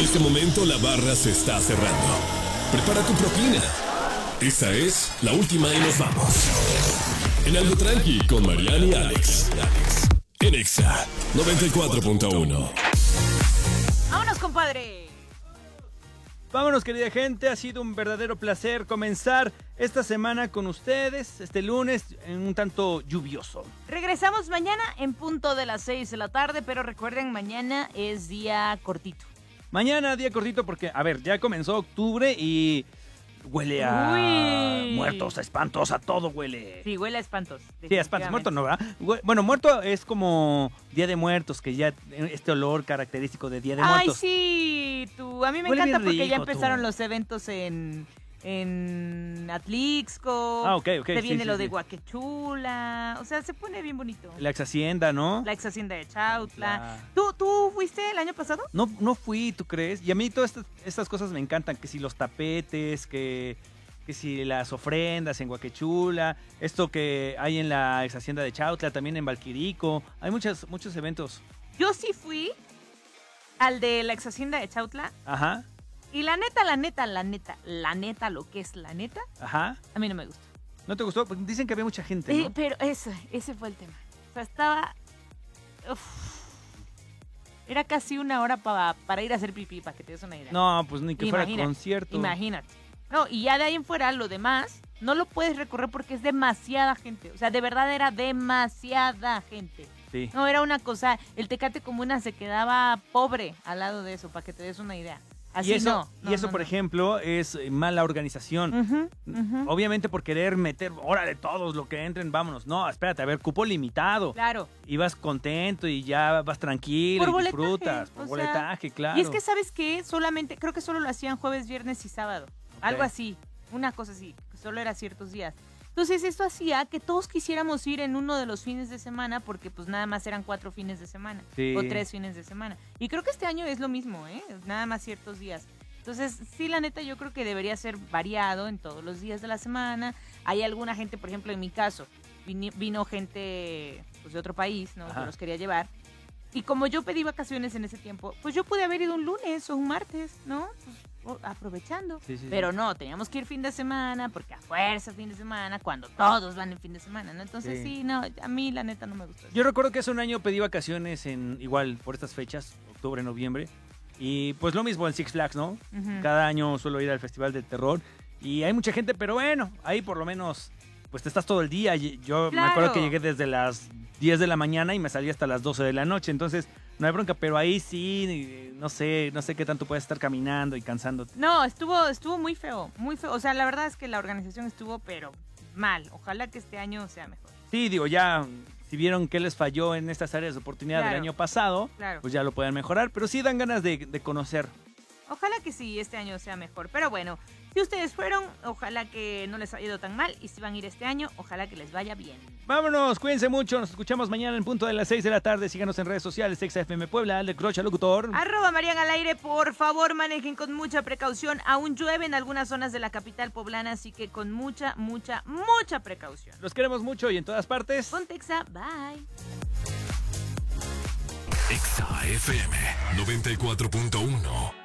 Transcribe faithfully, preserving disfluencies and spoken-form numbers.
este momento la barra se está cerrando. Prepara tu propina. Esa es la última y nos vamos. En Algo Tranqui con Mariana y Alex. En Exa noventa y cuatro punto uno. ¡Vámonos, compadre! Vámonos, querida gente, ha sido un verdadero placer comenzar esta semana con ustedes, este lunes, en un tanto lluvioso. Regresamos mañana en punto de las seis de la tarde, pero recuerden, mañana es día cortito. Mañana día cortito porque, a ver, ya comenzó octubre y huele a Uy. muertos, a espantos, a todo huele. Sí, huele a espantos. Sí, a espantos, muertos no, ¿verdad? Bueno, muerto es como Día de Muertos, que ya este olor característico de Día de Ay, Muertos. sí, tú. A mí me Huele encanta bien porque ya rico, empezaron tú. los eventos en, en Atlixco. Ah, ok, ok, Te sí, viene sí, lo sí. de Guaquechula. O sea, se pone bien bonito. La ex hacienda, ¿no? La ex hacienda de Chautla. Claro. ¿Tú, ¿Tú fuiste el año pasado? No, no fui, ¿tú crees? Y a mí todas estas, estas cosas me encantan, que si los tapetes, que, que si las ofrendas en Guaquechula, esto que hay en la ex hacienda de Chautla, también en Valquirico, hay muchas, muchos eventos. Yo sí fui al de la ex hacienda de Chautla. Ajá, Y la neta, la neta, la neta, la neta, lo que es la neta, ajá. a mí no me gusta. ¿No te gustó? Porque dicen que había mucha gente, Eh, ¿no? pero ese, ese fue el tema. O sea, estaba... uf. Era casi una hora pa- para ir a hacer pipí, para que te des una idea. No, pues ni que fuera Imagínate, concierto. Imagínate. No, y ya de ahí en fuera, lo demás, no lo puedes recorrer porque es demasiada gente. O sea, de verdad era demasiada gente. Sí. No, era una cosa, el Tecate Comuna se quedaba pobre al lado de eso, para que te des una idea. Así y eso, no. no, y eso no, por no. ejemplo, es eh, mala organización. Ujú, ujú. Obviamente por querer meter, órale, todos lo que entren, vámonos. No, espérate, a ver, cupo limitado. Claro. Y vas contento y ya vas tranquilo Por y boletaje, disfrutas. Por o sea, boletaje, claro. Y es que, ¿sabes qué? Solamente, creo que solo lo hacían jueves, viernes y sábado. Algo así, una cosa así, que solo era ciertos días. Entonces esto hacía que todos quisiéramos ir en uno de los fines de semana porque pues nada más eran cuatro fines de semana Sí. o tres fines de semana. Y creo que este año es lo mismo, ¿eh? Nada más ciertos días. Entonces, sí, la neta, yo creo que debería ser variado en todos los días de la semana. Hay alguna gente, por ejemplo, en mi caso, vini- vino gente pues, de otro país, ¿no? Ajá. Yo los quería llevar. Y como yo pedí vacaciones en ese tiempo, pues yo pude haber ido un lunes o un martes, ¿no? Pues, o- aprovechando. Sí, sí, Pero sí. no, teníamos que ir fin de semana, porque a fuerza fin de semana, cuando todos van en fin de semana, ¿no? Entonces, Sí. sí, no, a mí la neta no me gustó eso. Yo recuerdo que hace un año pedí vacaciones en igual por estas fechas, octubre, noviembre. Y pues lo mismo en Six Flags, ¿no? Ujú. Cada año suelo ir al Festival del Terror. Y hay mucha gente, pero bueno, ahí por lo menos pues te estás todo el día. Y yo me Claro. acuerdo que llegué desde las diez de la mañana y me salí hasta las doce de la noche. Entonces no hay bronca, pero ahí sí, no sé, no sé qué tanto puedes estar caminando y cansándote. No, estuvo, estuvo muy feo, muy feo. O sea, la verdad es que la organización estuvo, pero mal. Ojalá que este año sea mejor. Sí, digo, ya si vieron que les falló en estas áreas de oportunidad Claro. del año pasado, Claro. pues ya lo pueden mejorar. Pero sí dan ganas de, de conocer. Ojalá que sí, este año sea mejor. Pero bueno, si ustedes fueron, ojalá que no les haya ido tan mal. Y si van a ir este año, ojalá que les vaya bien. Vámonos, cuídense mucho. Nos escuchamos mañana en punto de las seis de la tarde. Síganos en redes sociales, Exa F M Puebla, Alec Rocha, locutor. Arroba Marian al aire, por favor manejen con mucha precaución. Aún llueve en algunas zonas de la capital poblana, así que con mucha, mucha, mucha precaución. Los queremos mucho y en todas partes. Pontexa, bye. Exa F M noventa y cuatro punto uno.